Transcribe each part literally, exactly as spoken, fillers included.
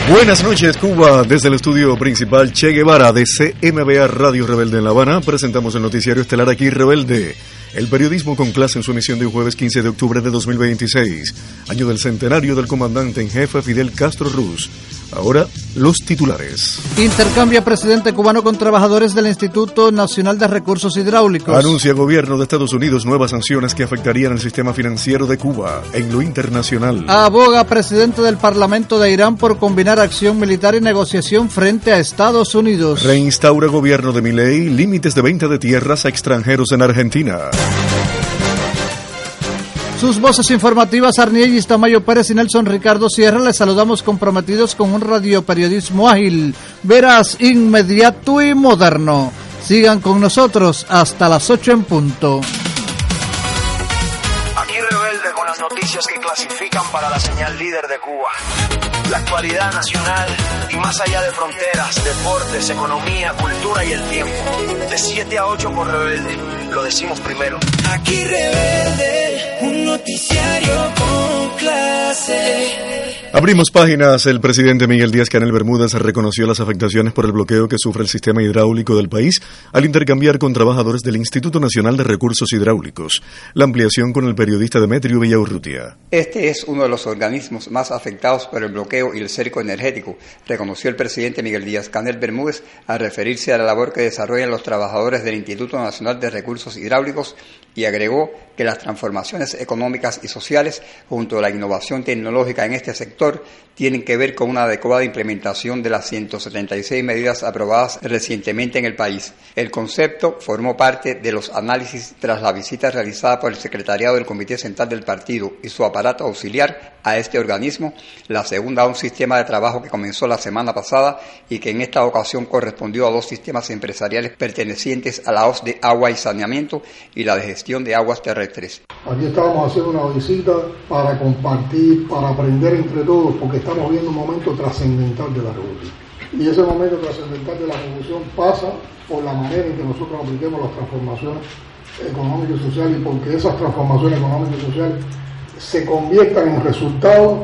Buenas noches, Cuba. Desde el estudio principal Che Guevara de C M B A Radio Rebelde en La Habana, presentamos el noticiario estelar Aquí Rebelde. El periodismo con clase en su emisión de jueves quince de octubre de dos mil veintiséis, año del centenario del comandante en jefe Fidel Castro Ruz. Ahora, los titulares. Intercambia presidente cubano con trabajadores del Instituto Nacional de Recursos Hidráulicos. Anuncia gobierno de Estados Unidos nuevas sanciones que afectarían el sistema financiero de Cuba en lo internacional. Aboga presidente del Parlamento de Irán por combinar acción militar y negociación frente a Estados Unidos. Reinstaura gobierno de Milei límites de venta de tierras a extranjeros en Argentina. Sus voces informativas, Arniellis Tamayo Pérez y Nelson Ricardo Sierra, les saludamos comprometidos con un radioperiodismo ágil, veraz, inmediato y moderno. Sigan con nosotros hasta las ocho en punto. Aquí Rebelde con las noticias que clasifican para la señal líder de Cuba. La actualidad nacional y más allá de fronteras, deportes, economía, cultura y el tiempo. De siete a ocho por Rebelde, lo decimos primero. Aquí Rebelde, un noticiario con clase. Abrimos páginas. El presidente Miguel Díaz-Canel Bermúdez reconoció las afectaciones por el bloqueo que sufre el sistema hidráulico del país al intercambiar con trabajadores del Instituto Nacional de Recursos Hidráulicos. La ampliación con el periodista Demetrio Villaurrutia. Este es uno de los organismos más afectados por el bloqueo y el cerco energético, reconoció el presidente Miguel Díaz-Canel Bermúdez al referirse a la labor que desarrollan los trabajadores del Instituto Nacional de Recursos Hidráulicos y agregó que las transformaciones económicas y sociales junto a la innovación tecnológica en este sector tienen que ver con una adecuada implementación de las ciento setenta y seis medidas aprobadas recientemente en el país. El concepto formó parte de los análisis tras la visita realizada por el secretariado del Comité Central del Partido y su aparato auxiliar a este organismo, la segunda a un sistema de trabajo que comenzó la semana pasada y que en esta ocasión correspondió a dos sistemas empresariales pertenecientes a la O S de Agua y Saneamiento y la de Gestión de Aguas Terrestres. Aquí estábamos haciendo una visita para compartir, para aprender entre todos, porque estamos viendo un momento trascendental de la revolución. Y ese momento trascendental de la revolución pasa por la manera en que nosotros apliquemos las transformaciones económicas y sociales, y porque esas transformaciones económicas y sociales se conviertan en resultados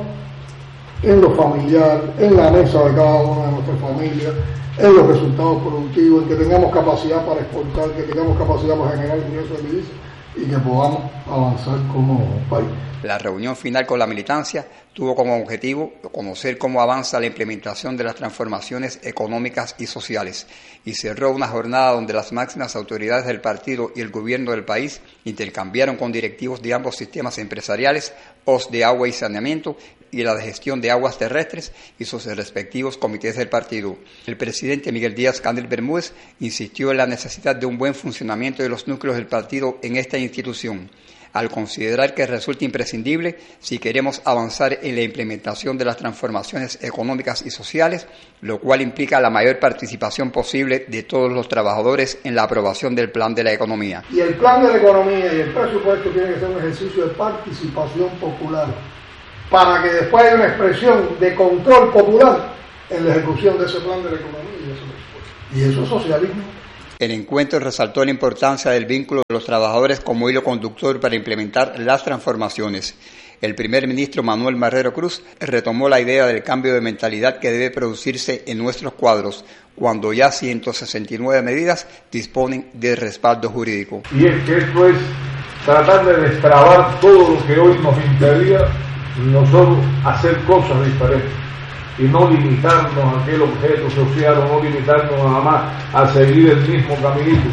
en lo familiar, en la mesa de cada una de nuestras familias, en los resultados productivos, en que tengamos capacidad para exportar, que tengamos capacidad para generar ingresos de divisas y que podamos avanzar como país. La reunión final con la militancia tuvo como objetivo conocer cómo avanza la implementación de las transformaciones económicas y sociales y cerró una jornada donde las máximas autoridades del partido y el gobierno del país intercambiaron con directivos de ambos sistemas empresariales, O S de Agua y Saneamiento y la de Gestión de Aguas Terrestres y sus respectivos comités del partido. El presidente Miguel Díaz-Canel Bermúdez insistió en la necesidad de un buen funcionamiento de los núcleos del partido en esta institución, al considerar que resulta imprescindible si queremos avanzar en la implementación de las transformaciones económicas y sociales, lo cual implica la mayor participación posible de todos los trabajadores en la aprobación del plan de la economía. Y el plan de la economía y el presupuesto tiene que ser un ejercicio de participación popular, para que después haya una expresión de control popular en la ejecución de ese plan de la economía y de ese presupuesto. Y eso es socialismo. El encuentro resaltó la importancia del vínculo de los trabajadores como hilo conductor para implementar las transformaciones. El primer ministro Manuel Marrero Cruz retomó la idea del cambio de mentalidad que debe producirse en nuestros cuadros, cuando ya ciento sesenta y nueve medidas disponen de respaldo jurídico. Y es que esto es tratar de destrabar todo lo que hoy nos impedía nosotros hacer cosas diferentes y no limitarnos a aquel objeto social o no limitarnos nada más a seguir el mismo caminito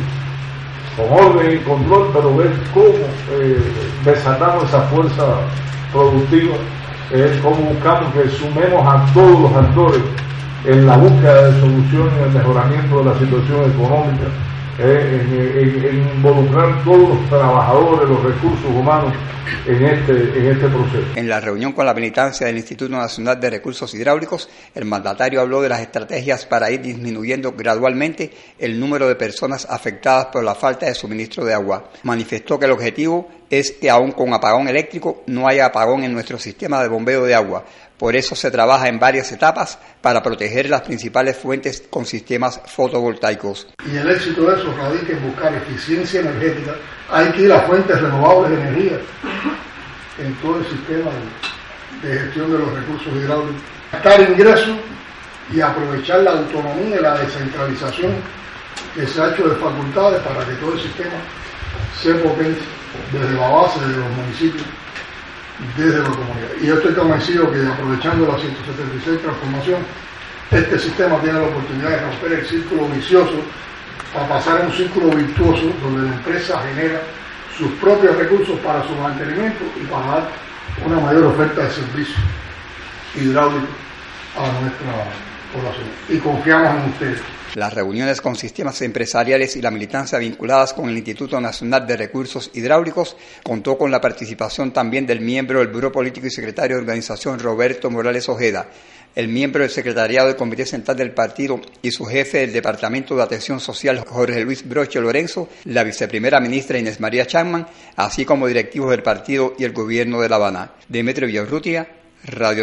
con orden y control, pero ver cómo eh, desatamos esa fuerza productiva, eh, cómo buscamos que sumemos a todos los actores en la búsqueda de soluciones y el mejoramiento de la situación económica, eh, en, en, en involucrar todos los trabajadores, los recursos humanos en este, en este proceso. En la reunión con la militancia del Instituto Nacional de Recursos Hidráulicos, el mandatario habló de las estrategias para ir disminuyendo gradualmente el número de personas afectadas por la falta de suministro de agua. Manifestó que el objetivo es que aún con apagón eléctrico no haya apagón en nuestro sistema de bombeo de agua. Por eso se trabaja en varias etapas para proteger las principales fuentes con sistemas fotovoltaicos. Y el éxito de eso radica en buscar eficiencia energética. Hay que ir a fuentes renovables de energía en todo el sistema de gestión de los recursos hidráulicos, gastar ingresos y aprovechar la autonomía y la descentralización que se ha hecho de facultades para que todo el sistema se potencie desde la base de los municipios, desde la comunidad. Y yo estoy convencido que aprovechando la ciento setenta y seis transformación, este sistema tiene la oportunidad de romper el círculo vicioso para pasar a un círculo virtuoso donde la empresa genera sus propios recursos para su mantenimiento y para dar una mayor oferta de servicios hidráulicos a nuestra población. Y confiamos en ustedes. Las reuniones con sistemas empresariales y la militancia vinculadas con el Instituto Nacional de Recursos Hidráulicos contó con la participación también del miembro del Buró Político y secretario de organización Roberto Morales Ojeda, el miembro del secretariado del Comité Central del Partido y su jefe del Departamento de Atención Social Jorge Luis Broche Lorenzo, la viceprimera ministra Inés María Chapman, así como directivos del partido y el gobierno de La Habana. Demetrio Villarrutia, Radio.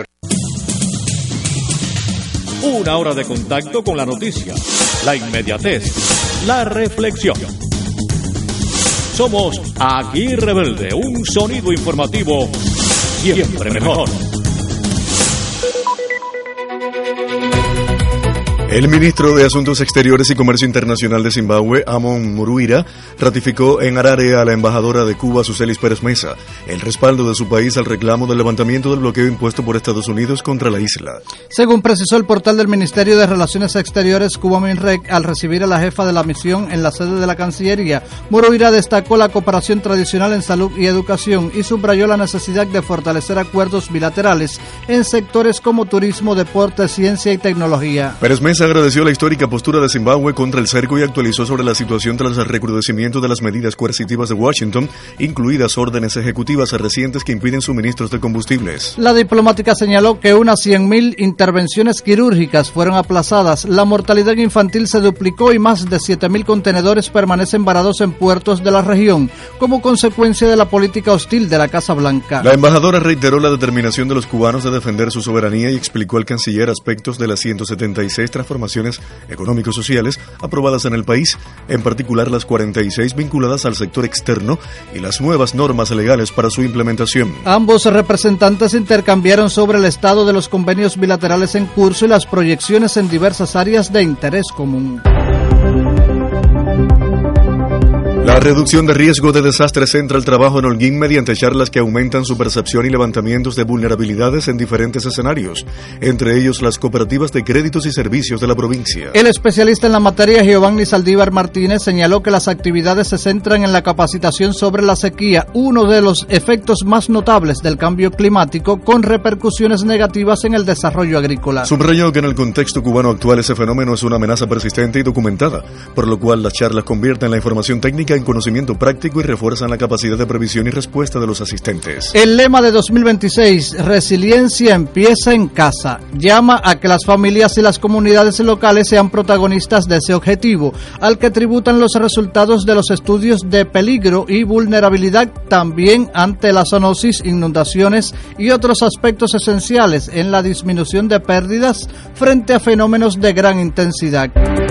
Una hora de contacto con la noticia, la inmediatez, la reflexión. Somos Aquí Rebelde, un sonido informativo siempre mejor. El ministro de Asuntos Exteriores y Comercio Internacional de Zimbabue, Amon Muruira, ratificó en Harare a la embajadora de Cuba, Sucelis Pérez Mesa, el respaldo de su país al reclamo del levantamiento del bloqueo impuesto por Estados Unidos contra la isla. Según precisó el portal del Ministerio de Relaciones Exteriores, Cuba Minrec, al recibir a la jefa de la misión en la sede de la Cancillería, Muruira destacó la cooperación tradicional en salud y educación y subrayó la necesidad de fortalecer acuerdos bilaterales en sectores como turismo, deporte, ciencia y tecnología. Pérez Mesa agradeció la histórica postura de Zimbabue contra el cerco y actualizó sobre la situación tras el recrudecimiento de las medidas coercitivas de Washington, incluidas órdenes ejecutivas recientes que impiden suministros de combustibles. La diplomática señaló que unas cien mil intervenciones quirúrgicas fueron aplazadas, la mortalidad infantil se duplicó y más de siete mil contenedores permanecen varados en puertos de la región, como consecuencia de la política hostil de la Casa Blanca. La embajadora reiteró la determinación de los cubanos de defender su soberanía y explicó al canciller aspectos de las ciento setenta y seis transformaciones económicos sociales aprobadas en el país, en particular las cuarenta y seis vinculadas al sector externo y las nuevas normas legales para su implementación. Ambos representantes intercambiaron sobre el estado de los convenios bilaterales en curso y las proyecciones en diversas áreas de interés común. La reducción de riesgo de desastres centra el trabajo en Holguín mediante charlas que aumentan su percepción y levantamientos de vulnerabilidades en diferentes escenarios, entre ellos las cooperativas de créditos y servicios de la provincia. El especialista en la materia, Giovanni Saldívar Martínez, señaló que las actividades se centran en la capacitación sobre la sequía, uno de los efectos más notables del cambio climático, con repercusiones negativas en el desarrollo agrícola. Subrayó que en el contexto cubano actual ese fenómeno es una amenaza persistente y documentada, por lo cual las charlas convierten la información técnica en conocimiento práctico y refuerzan la capacidad de previsión y respuesta de los asistentes. El lema de dos mil veintiséis, Resiliencia empieza en casa, llama a que las familias y las comunidades locales sean protagonistas de ese objetivo, al que tributan los resultados de los estudios de peligro y vulnerabilidad también ante la zoonosis, inundaciones y otros aspectos esenciales en la disminución de pérdidas frente a fenómenos de gran intensidad.